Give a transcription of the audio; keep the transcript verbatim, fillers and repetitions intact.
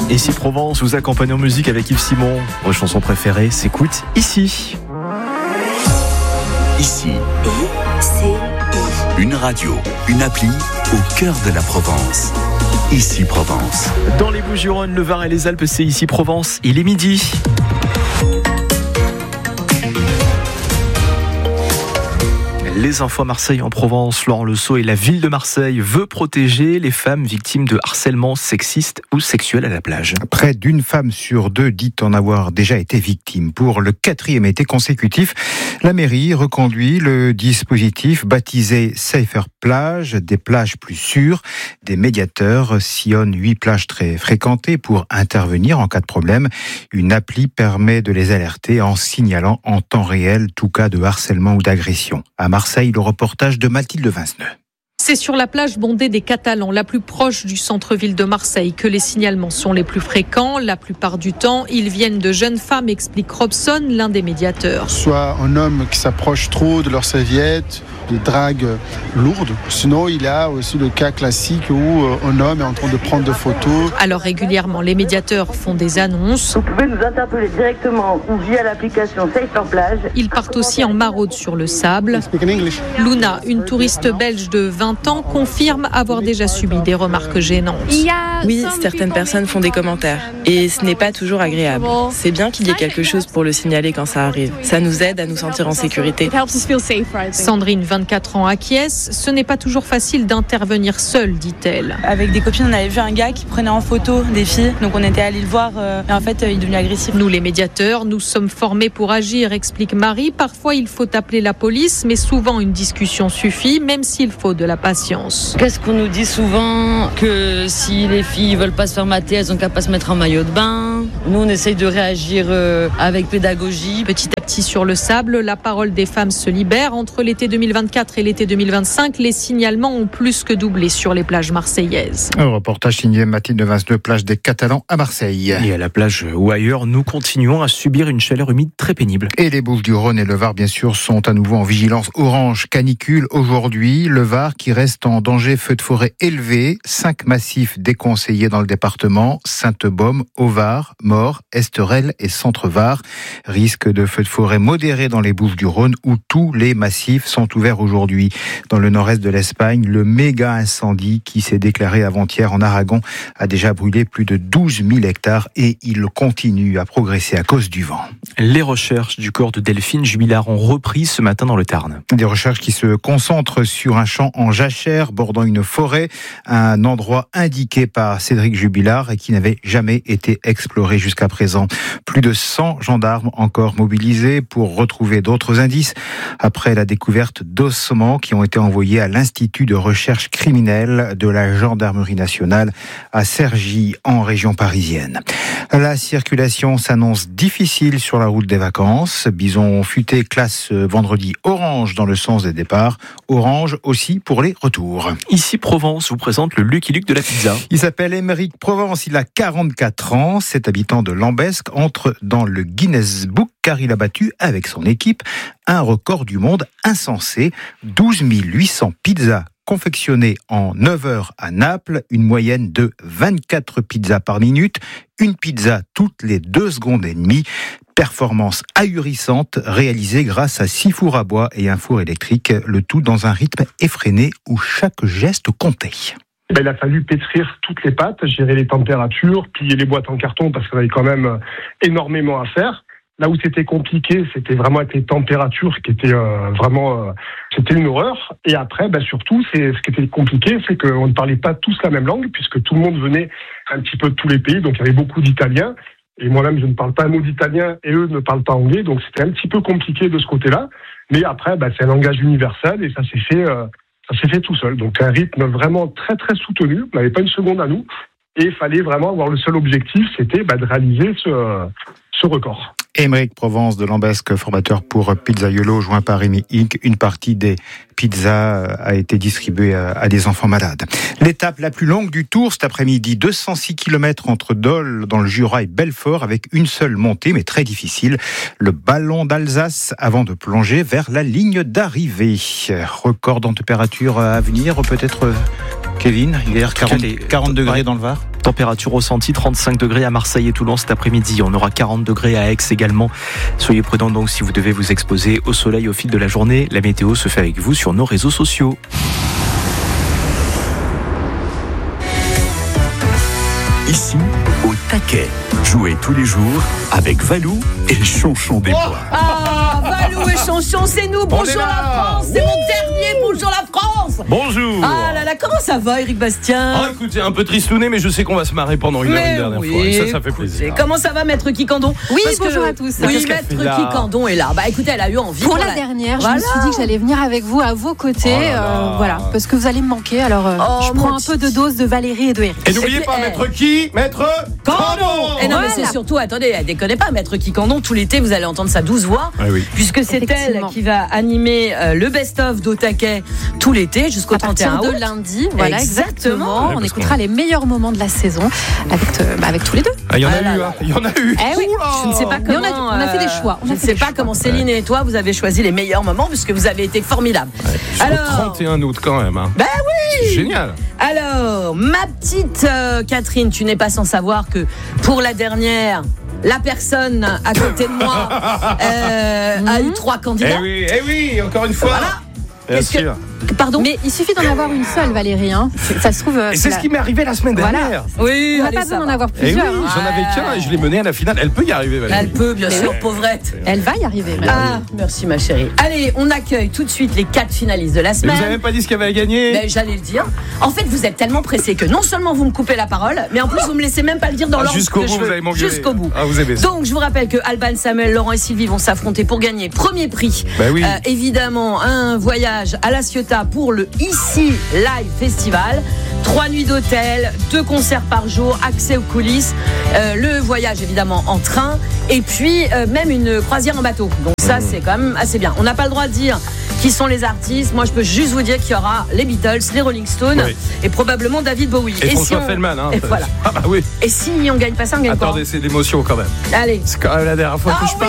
Ici Provence vous accompagne en musique avec Yves Simon. Vos chansons préférées s'écoutent ici. Ici. Ici. Une radio, une appli au cœur de la Provence. Ici Provence. Dans les Bouches-du-Rhône, le Var et les Alpes, c'est ici Provence. Il est midi. Les infos à Marseille en Provence. Laurent Le Sceau et la ville de Marseille veut protéger les femmes victimes de harcèlement sexiste ou sexuel à la plage. Près d'une femme sur deux dit en avoir déjà été victime. Pour le quatrième été consécutif, la mairie reconduit le dispositif baptisé Safer Plage, des plages plus sûres. Des médiateurs sillonnent huit plages très fréquentées pour intervenir en cas de problème. Une appli permet de les alerter en signalant en temps réel tout cas de harcèlement ou d'agression. À Marseille, le reportage de Mathilde Vinceneux. C'est sur la plage bondée des Catalans, la plus proche du centre-ville de Marseille, que les signalements sont les plus fréquents. La plupart du temps, ils viennent de jeunes femmes, explique Robson, l'un des médiateurs. Soit un homme qui s'approche trop de leur serviette, des dragues lourdes. Sinon, il y a aussi le cas classique où un homme est en train de prendre des photos. Alors régulièrement, les médiateurs font des annonces. Vous pouvez nous interpeller directement ou via l'application Safer Plage. Ils partent aussi en maraude sur le sable. Luna, une touriste belge de vingt ans, confirme avoir déjà subi des remarques gênantes. Oui, certaines personnes font des commentaires et ce n'est pas toujours agréable. C'est bien qu'il y ait quelque chose pour le signaler quand ça arrive. Ça nous aide à nous sentir en sécurité. Sandrine, vingt-quatre ans, acquiesce. Ce n'est pas toujours facile d'intervenir seule, dit-elle. Avec des copines, on avait vu un gars qui prenait en photo des filles, donc on était allé le voir euh, et en fait, euh, il est devenu agressif. Nous, les médiateurs, nous sommes formés pour agir, explique Marie. Parfois, il faut appeler la police, mais souvent une discussion suffit, même s'il faut de la patience. Qu'est-ce qu'on nous dit souvent? Que si les filles veulent pas se faire mater, elles ont qu'à pas se mettre en maillot de bain. Nous, on essaye de réagir euh, avec pédagogie. Petit à petit sur le sable, la parole des femmes se libère. Entre l'été deux mille vingt-quatre et l'été deux mille vingt-cinq, les signalements ont plus que doublé sur les plages marseillaises. Un reportage signé Mathilde Vinceneux, plage des Catalans à Marseille. Et à la plage ou ailleurs, nous continuons à subir une chaleur humide très pénible. Et les Bouches-du-Rhône et le Var, bien sûr, sont à nouveau en vigilance orange canicule aujourd'hui. Le Var qui reste en danger feu de forêt élevé. Cinq massifs déconseillés dans le département. Sainte-Baume, Au-Var, Maure, Esterel et Centre-Var. Risque de feu de forêt modéré dans les Bouches-du-Rhône où tous les massifs sont ouverts aujourd'hui. Dans le nord-est de l'Espagne, le méga incendie qui s'est déclaré avant-hier en Aragon a déjà brûlé plus de douze mille hectares et il continue à progresser à cause du vent. Les recherches du corps de Delphine Jubilard ont repris ce matin dans le Tarn. Des recherches qui se concentrent sur un champ en jachère bordant une forêt, un endroit indiqué par Cédric Jubilard et qui n'avait jamais été exploré jusqu'à présent. Plus de cent gendarmes encore mobilisés pour retrouver d'autres indices après la découverte d'ossements qui ont été envoyés à l'Institut de recherche criminelle de la Gendarmerie nationale à Cergy, en région parisienne. La circulation s'annonce difficile sur la route des vacances. Bison Futé classe vendredi orange dans le sens des départs, orange aussi pour les retours. Ici Provence vous présente le Lucky Luke de la pizza. Il s'appelle Émeric Provence, il a quarante-quatre ans, cet habitant de Lambesc entre dans le Guinness Book car il a battu avec son équipe un record du monde insensé, douze mille huit cents pizzas confectionnées en neuf heures à Naples, une moyenne de vingt-quatre pizzas par minute, une pizza toutes les deux secondes et demie. Performance ahurissante réalisée grâce à six fours à bois et un four électrique, le tout dans un rythme effréné où chaque geste comptait. Il a fallu pétrir toutes les pâtes, gérer les températures, plier les boîtes en carton parce qu'on avait quand même énormément à faire. Là où c'était compliqué, c'était vraiment avec les températures qui étaient euh, vraiment, euh, c'était une horreur. Et après, bah, surtout, c'est, ce qui était compliqué, c'est qu'on ne parlait pas tous la même langue puisque tout le monde venait un petit peu de tous les pays. Donc il y avait beaucoup d'Italiens. Et moi-même, je ne parle pas un mot d'italien et eux ne parlent pas anglais. Donc c'était un petit peu compliqué de ce côté-là. Mais après, bah, c'est un langage universel et ça s'est fait, euh, ça s'est fait tout seul. Donc un rythme vraiment très très soutenu. On n'avait pas une seconde à nous. Et il fallait vraiment avoir le seul objectif, c'était bah, de réaliser ce, ce record. Émeric Provence de Lambesc, formateur pour Pizzaiolo, joint par Rémi Inc. Une partie des pizzas a été distribuée à des enfants malades. L'étape la plus longue du Tour cet après-midi, deux cent six kilomètres entre Dole dans le Jura et Belfort avec une seule montée, mais très difficile. Le ballon d'Alsace avant de plonger vers la ligne d'arrivée. Record en température à venir, peut-être Kevin, il y a quarante, quarante degrés dans le Var. Température ressentie trente-cinq degrés à Marseille et Toulon cet après-midi. On aura quarante degrés à Aix également. Soyez prudents donc si vous devez vous exposer au soleil au fil de la journée. La météo se fait avec vous sur nos réseaux sociaux. Ici, au taquet. Jouez tous les jours avec Valou et Chonchon des Bois. Ah, Valou et Chonchon, c'est nous. Bonjour la France. C'est mon dernier Bonjour la France. Bonjour. Ah là là, comment ça va, Éric Bastien? Ah, écoutez, un peu tristouné, mais je sais qu'on va se marrer pendant une heure une dernière oui, fois. Et ça, ça fait plaisir. Comment ça va, Maître Kikandon? Oui, Parce bonjour que, à tous. Oui, Maître Kikandon est là. Bah écoutez, elle a eu envie. Pour, pour la, la dernière, voilà. je me suis dit que j'allais venir avec vous, à vos côtés. Oh là là. Euh, voilà, parce que vous allez me manquer. Alors, euh, oh, je prends un peu de dose de Valérie et de Éric. Et n'oubliez pas, Maître qui Maître Kikandon. Et non, voilà. Mais c'est surtout, attendez, elle déconne pas, Maître Kikandon. Tout l'été, vous allez entendre sa douce voix. Ah oui. Puisque c'est elle qui va animer euh, le best-of d'Au Taquet tout l'été jusqu'au trente et un août. De lundi, voilà, exactement. exactement. Ouais, on écoutera les meilleurs moments de la saison avec, euh, bah, avec tous les deux. Ah, il y en a ah, eu, là, hein. Il y en a eu. Eh oui. Je ne sais pas comment. On a, on a fait des choix. On je a ne fait sais des pas choix. comment Céline ouais. et toi, vous avez choisi les meilleurs moments puisque vous avez été formidables. Ouais, alors, trente et un août quand même. Hein. Ben oui. C'est génial. Alors, ma petite euh, Catherine, tu n'es pas sans savoir que pour la dernière. La personne à côté de moi euh, mmh. a eu trois candidats. Eh oui, eh oui, encore une fois. Voilà. Bien sûr. Que, pardon. Mais il suffit d'en avoir une seule, Valérie. Hein. Ça se trouve. Et c'est la... ce qui m'est arrivé la semaine dernière. Voilà. Oui. On n'a pas besoin d'en avoir plusieurs. Eh oui, j'en avais qu'un et je l'ai menée à la finale. Elle peut y arriver, Valérie. Elle peut, bien sûr, pauvrette. Elle va y arriver. Ah, merci ma chérie. Allez, on accueille tout de suite les quatre finalistes de la semaine. Mais vous n'avez même pas dit ce qu'il y avait à gagner. Ben, j'allais le dire. En fait, vous êtes tellement pressés que non seulement vous me coupez la parole, mais en plus vous me laissez même pas le dire dans ah, l'ordre jusqu'au que bout, je veux. Vous avez m'engueulé. Jusqu'au bout. Ah, vous aimez ça. Donc, je vous rappelle que Alban, Samuel, Laurent et Sylvie vont s'affronter pour gagner premier prix. Ben oui. Euh, évidemment, un voyage à La Ciotat pour le Ici Live Festival. Trois nuits d'hôtel, deux concerts par jour, accès aux coulisses, euh, le voyage évidemment en train et puis euh, même une croisière en bateau. Donc ça mmh. c'est quand même assez bien. On n'a pas le droit de dire qui sont les artistes. Moi je peux juste vous dire qu'il y aura les Beatles, les Rolling Stones oui. et probablement David Bowie. Et, et François si on... Fellman. Hein, et, voilà. ah bah oui. Et si on gagne pas ça, on gagne pas. Attendez, c'est l'émotion quand même. Allez. C'est quand même la dernière fois ah, que je parle.